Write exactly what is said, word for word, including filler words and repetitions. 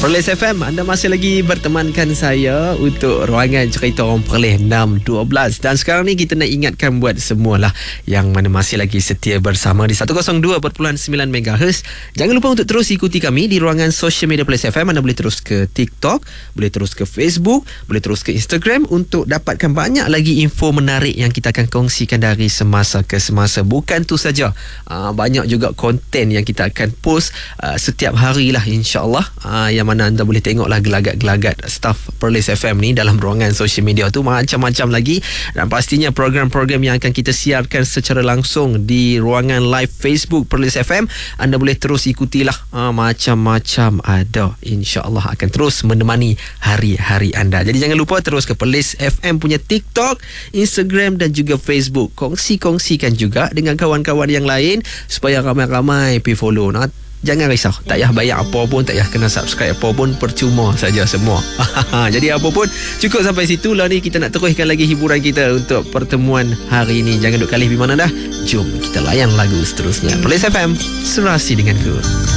Perlis F M, anda masih lagi bertemankan saya untuk ruangan cerita orang Perlis enam dua belas. Dan sekarang ni kita nak ingatkan buat semualah yang mana masih lagi setia bersama di seratus dua perpuluhan sembilan megahertz. Jangan lupa untuk terus ikuti kami di ruangan social media Perlis F M. Anda boleh terus ke TikTok, boleh terus ke Facebook, boleh terus ke Instagram untuk dapatkan banyak lagi info menarik yang kita akan kongsikan dari semasa ke semasa. Bukan tu saja, uh, banyak juga konten yang kita akan post uh, setiap hari lah, insyaAllah, uh, yang mana anda boleh tengoklah gelagat-gelagat staff Perlis F M ni dalam ruangan social media tu, macam-macam lagi. Dan pastinya program-program yang akan kita siarkan secara langsung di ruangan live Facebook Perlis F M, anda boleh terus ikutilah, uh, macam-macam ada, insyaAllah akan terus menemani hari-hari anda. Jadi jangan lupa terus ke Perlis F M punya TikTok, Instagram dan juga Facebook. Kongsi-kongsikan juga dengan kawan-kawan yang lain supaya ramai-ramai pergi follow. Nah, jangan risau, tak payah bayar apa pun, tak payah kena subscribe apa pun, percuma saja semua. Jadi apa pun, cukup sampai situ lah ni. Kita nak teruskan lagi hiburan kita untuk pertemuan hari ini. Jangan duk kalih di mana dah. Jom kita layan lagu seterusnya. Perlis F M, serasi denganku.